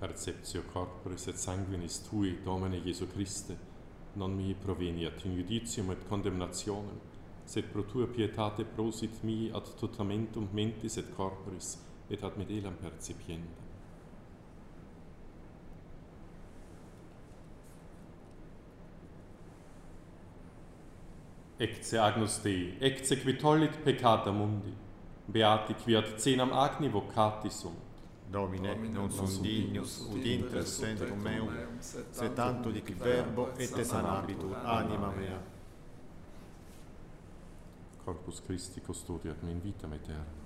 Perceptio corporis et sanguinis tui, Domine Iesu Christe, non mihi proveniat in judicium et condemnationem, sed pro tua pietate prosit mihi ad tutamentum mentis et corporis, et ad me delam percipiendam. Ecce agnus Dei, ecce qui tollit peccata mundi, beati qui ad cenam agni vocati sunt. Domine, non sum dignus ut inter centrum meum, se tanto dic verbo et sanabitur anima mea. Corpus Christi custodiat me in vitam aeterna.